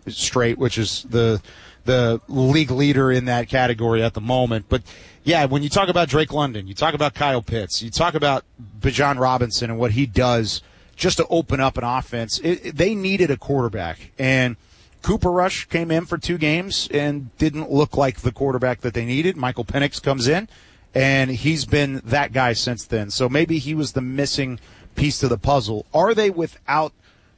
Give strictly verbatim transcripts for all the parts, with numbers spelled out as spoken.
straight, which is the the league leader in that category at the moment. But, yeah, when you talk about Drake London, you talk about Kyle Pitts, you talk about Bijan Robinson and what he does just to open up an offense, it, it, they needed a quarterback. And Cooper Rush came in for two games and didn't look like the quarterback that they needed. Michael Penix comes in, and he's been that guy since then. So maybe he was the missing piece to the puzzle. Are they without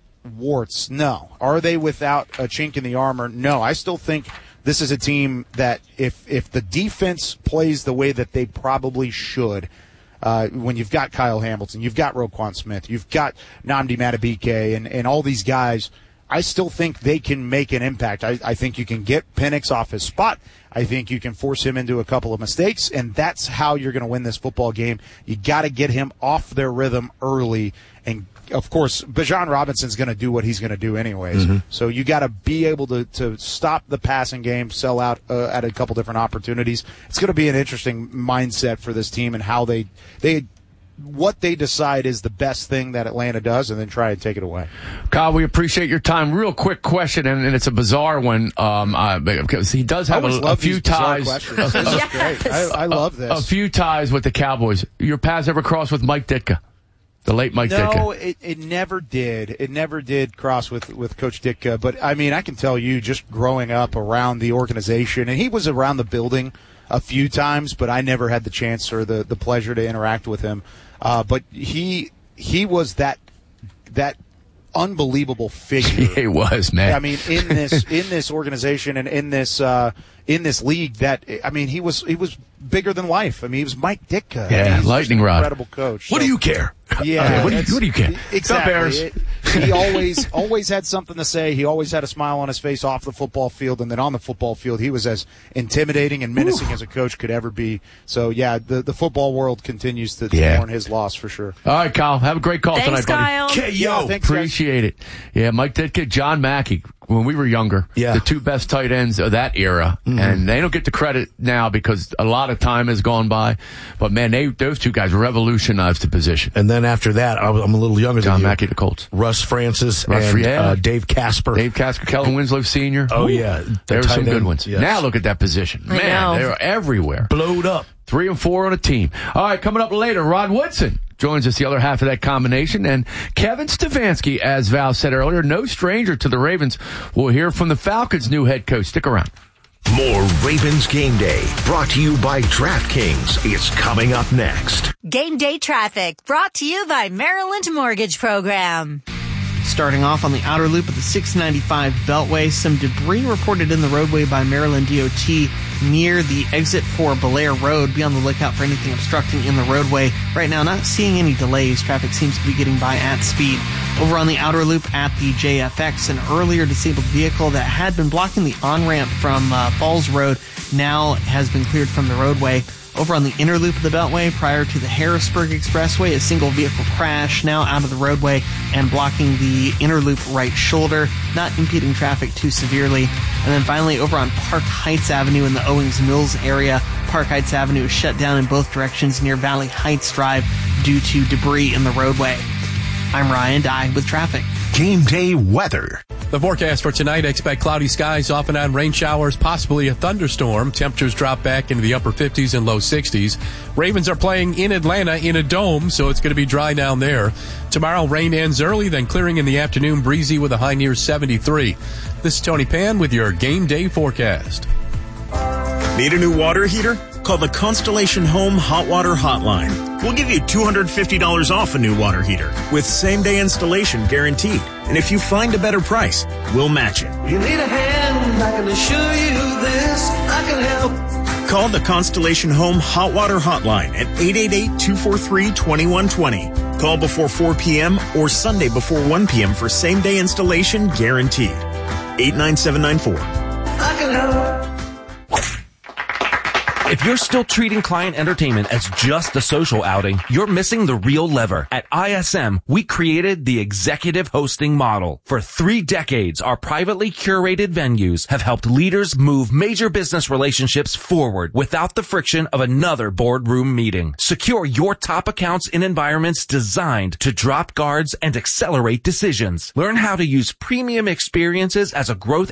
warts? No. Are they without a chink in the armor? No. I still think this is a team that if if the defense plays the way that they probably should, uh, when you've got Kyle Hamilton, you've got Roquan Smith, you've got Nnamdi Madubuike, and, and all these guys, I still think they can make an impact. I, I think you can get Penix off his spot. I think you can force him into a couple of mistakes, and that's how you're going to win this football game. You got to get him off their rhythm early, and of course, Bijan Robinson's going to do what he's going to do anyways. Mm-hmm. So you got to be able to, to stop the passing game, sell out uh, at a couple different opportunities. It's going to be an interesting mindset for this team and how they they what they decide is the best thing that Atlanta does, and then try and take it away. Kyle, we appreciate your time. Real quick question, and, and it's a bizarre one, um, uh, because he does have a, a few ties. This is yes. great. I, I love this. A, a few ties with the Cowboys. Your paths ever crossed with Mike Ditka? The late Mike no, Ditka. No, it, it never did. It never did cross with, with Coach Ditka. But, I mean, I can tell you just growing up around the organization, and he was around the building a few times, but I never had the chance or the, the pleasure to interact with him. Uh, but he he was that that unbelievable figure. He was, man. I mean, in this in this organization and in this uh, in this league, that I mean, he was he was bigger than life. I mean, he was Mike Ditka. Yeah, I mean, lightning rod. Incredible coach. What so, do you care? Yeah, okay, what, do you, what do you care? Exactly. It, he always always had something to say. He always had a smile on his face off the football field, and then on the football field, he was as intimidating and menacing Ooh. as a coach could ever be. So, yeah, the, the football world continues to yeah. mourn his loss for sure. All right, Kyle. Have a great call thanks, tonight, Kyle. buddy. K O. Yeah, thanks, Appreciate guys. it. Yeah, Mike Ditka, John Mackey. When we were younger, yeah. the two best tight ends of that era, mm-hmm. and they don't get the credit now because a lot of time has gone by. But man, they those two guys revolutionized the position. And then after that, I was, I'm a little younger John than you. Mackey, the Colts, Russ Francis, Russ, and yeah. uh, Dave Casper, Dave Casper, Kellen Winslow Senior Oh Ooh, yeah, there were some good end. ones. Yes. Now look at that position, I man, know. they're everywhere, blowed up. Three and four on a team. All right, coming up later, Rod Woodson joins us, the other half of that combination. And Kevin Stefanski, as Val said earlier, no stranger to the Ravens. We'll hear from the Falcons' new head coach. Stick around. More Ravens Game Day, brought to you by DraftKings, is coming up next. Game Day Traffic, brought to you by Maryland Mortgage Program. Starting off on the outer loop of the six ninety-five Beltway, some debris reported in the roadway by Maryland D O T near the exit for Belair Road. Be on the lookout for anything obstructing in the roadway. Right now, not seeing any delays. Traffic seems to be getting by at speed. Over on the outer loop at the J F X, an earlier disabled vehicle that had been blocking the on-ramp from uh, Falls Road now has been cleared from the roadway. Over on the inner loop of the Beltway, prior to the Harrisburg Expressway, a single vehicle crash now out of the roadway and blocking the inner loop right shoulder, not impeding traffic too severely. And then finally, over on Park Heights Avenue in the Owings Mills area, Park Heights Avenue is shut down in both directions near Valley Heights Drive due to debris in the roadway. I'm Ryan Dye with traffic. Game Day weather. The forecast for tonight, expect cloudy skies, off and on rain showers, possibly a thunderstorm. Temperatures drop back into the upper fifties and low sixties. Ravens are playing in Atlanta in a dome, so it's going to be dry down there. Tomorrow, rain ends early, then clearing in the afternoon, breezy with a high near seventy-three. This is Tony Pan with your Game Day forecast. Need a new water heater? Call the Constellation Home Hot Water Hotline. We'll give you two hundred fifty dollars off a new water heater with same-day installation guaranteed. And if you find a better price, we'll match it. You need a hand, I can assure you this, I can help. Call the Constellation Home Hot Water Hotline at eight eight eight, two four three, two one two zero. Call before four p.m. or Sunday before one p.m. for same-day installation guaranteed. eight nine seven nine four. I can help. If you're still treating client entertainment as just a social outing, you're missing the real lever. At I S M, we created the executive hosting model. For three decades, our privately curated venues have helped leaders move major business relationships forward without the friction of another boardroom meeting. Secure your top accounts in environments designed to drop guards and accelerate decisions. Learn how to use premium experiences as a growth